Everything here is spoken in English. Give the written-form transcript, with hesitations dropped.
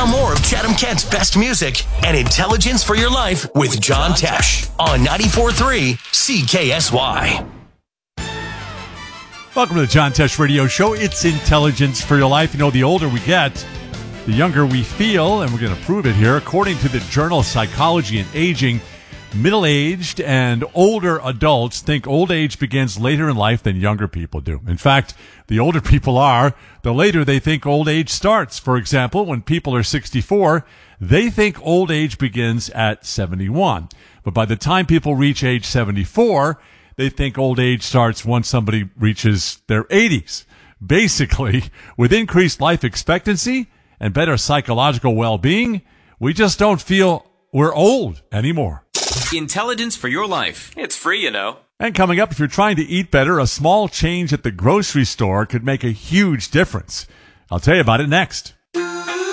Now more of Chatham-Kent's best music and intelligence for your life with John Tesh on 94.3 CKSY. Welcome to the John Tesh Radio Show. It's intelligence for your life. You know, the older we get, the younger we feel, and we're going to prove it here. According to the journal Psychology and Aging, middle-aged and older adults think old age begins later in life than younger people do. In fact, the older people are, the later they think old age starts. For example, when people are 64, they think old age begins at 71. But by the time people reach age 74, they think old age starts once somebody reaches their 80s. Basically, with increased life expectancy and better psychological well-being, we just don't feel we're old anymore. Intelligence for your life. It's free, you know. And coming up, if you're trying to eat better, a small change at the grocery store could make a huge difference. I'll tell you about it next.